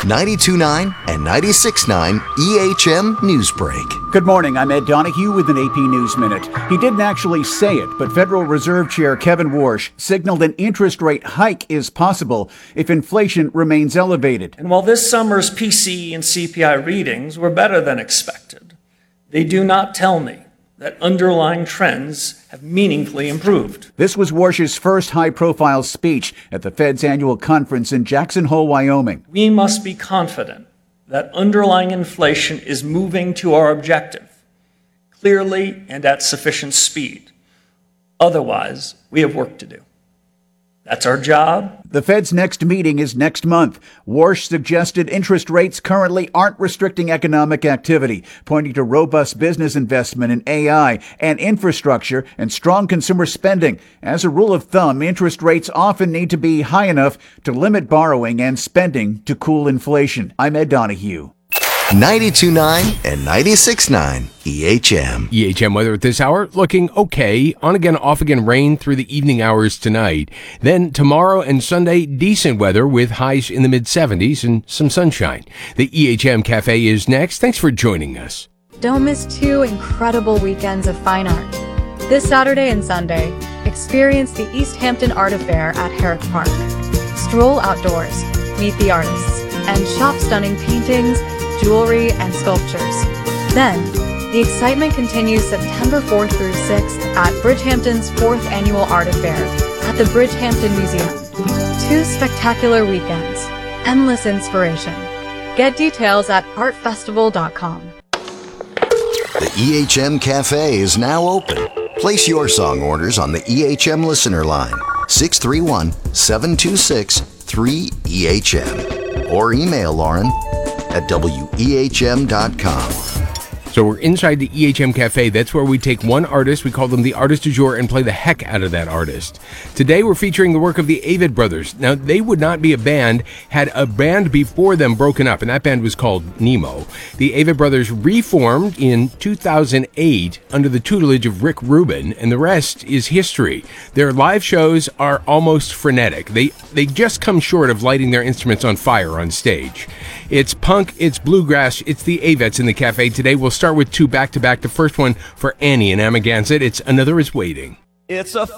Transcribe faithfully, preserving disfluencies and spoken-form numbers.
ninety-two point nine and ninety-six point nine E H M Newsbreak. Good morning, I'm Ed Donahue with an A P News Minute. He didn't actually say it, but Federal Reserve Chair Kevin Warsh signaled an interest rate hike is possible if inflation remains elevated. And while this summer's P C E and C P I readings were better than expected, they do not tell me that underlying trends have meaningfully improved. This was Warsh's first high-profile speech at the Fed's annual conference in Jackson Hole, Wyoming. We must be confident that underlying inflation is moving to our objective, clearly and at sufficient speed. Otherwise, we have work to do. That's our job. The Fed's next meeting is next month. Warsh suggested interest rates currently aren't restricting economic activity, pointing to robust business investment in A I and infrastructure and strong consumer spending. As a rule of thumb, interest rates often need to be high enough to limit borrowing and spending to cool inflation. I'm Ed Donahue. ninety-two point nine and ninety-six point nine E H M. E H M weather at this hour looking okay. On again, off again rain through the evening hours tonight. Then tomorrow and Sunday, decent weather with highs in the mid seventies and some sunshine. The E H M Cafe is next. Thanks for joining us. Don't miss two incredible weekends of fine art. This Saturday and Sunday, experience the East Hampton Art Affair at Herrick Park. Stroll outdoors, meet the artists, and shop stunning paintings, jewelry, and sculptures. Then, the excitement continues September fourth through sixth at Bridgehampton's fourth Annual Art Affair at the Bridgehampton Museum. Two spectacular weekends, endless inspiration. Get details at art festival dot com. The E H M Cafe is now open. Place your song orders on the E H M listener line, six three one, seven two six, three E H M, or email Lauren at W E H M dot com. So we're inside the E H M Cafe. That's where we take one artist, we call them the artist du jour, and play the heck out of that artist. Today we're featuring the work of the Avett Brothers. Now, they would not be a band had a band before them broken up, and that band was called Nemo. The Avett Brothers reformed in two thousand eight under the tutelage of Rick Rubin, and the rest is history. Their live shows are almost frenetic. They, they just come short of lighting their instruments on fire on stage. It's punk, it's bluegrass, it's the Avetts in the cafe. Today we'll start with two back-to-back. The first one for Annie in Amagansett. It's Another Is Waiting. It's a